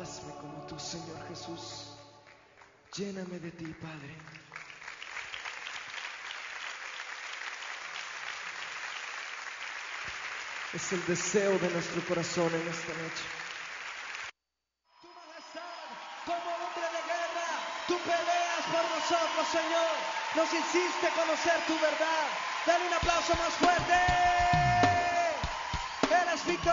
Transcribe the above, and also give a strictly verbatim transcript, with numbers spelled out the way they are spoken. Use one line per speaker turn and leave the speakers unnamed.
Hazme como tú, Señor Jesús. Lléname de ti, Padre. Es el deseo de nuestro corazón en esta noche.
Tu majestad, como hombre de guerra, tú peleas por nosotros, Señor. Nos hiciste conocer tu verdad. Dale un aplauso más fuerte. Eres victorioso.